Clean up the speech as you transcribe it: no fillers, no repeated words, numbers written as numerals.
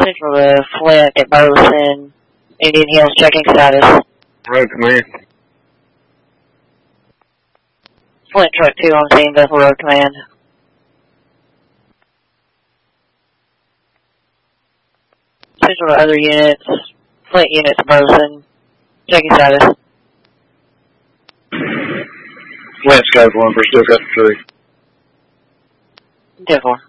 Central to Flint at Burleson. Indian Hills, checking status. Road command. Flint Truck 2 on scene, Bethel Road Command. Central to other units. Flint units, Burleson. Checking status. Flint Skype 1 for still got 3. 10-4.